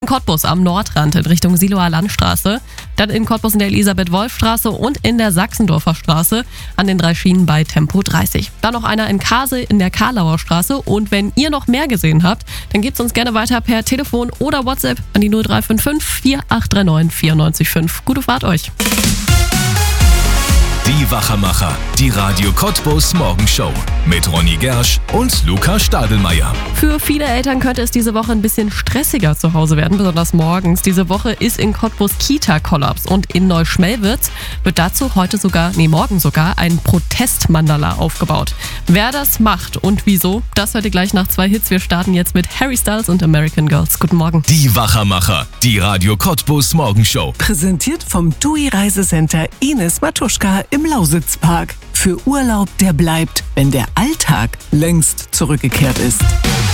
Cottbus am Nordrand in Richtung Siloer Landstraße. Dann in Cottbus in der Elisabeth-Wolf-Straße und in der Sachsendorfer Straße an den 3 Schienen bei Tempo 30. Dann noch einer in Karsee in der Karlauer Straße. Und wenn ihr noch mehr gesehen habt, dann gebt es uns gerne weiter per Telefon oder WhatsApp an die 0355 4839 94,5. Gute Fahrt euch. Die Wachermacher, die Radio Cottbus Morgenshow mit Ronny Gersch und Luca Stadelmeier. Für viele Eltern könnte es diese Woche ein bisschen stressiger zu Hause werden, besonders morgens. Diese Woche ist in Cottbus Kita-Kollaps und in Neuschmelwitz wird dazu morgen sogar ein Protestmandala aufgebaut. Wer das macht und wieso, das hört ihr gleich nach 2 Hits. Wir starten jetzt mit Harry Styles und American Girls. Guten Morgen. Die Wachermacher, die Radio Cottbus Morgenshow. Präsentiert vom TUI Reisecenter Ines Matuschka im Lausitzpark. Für Urlaub, der bleibt, wenn der Alltag längst zurückgekehrt ist.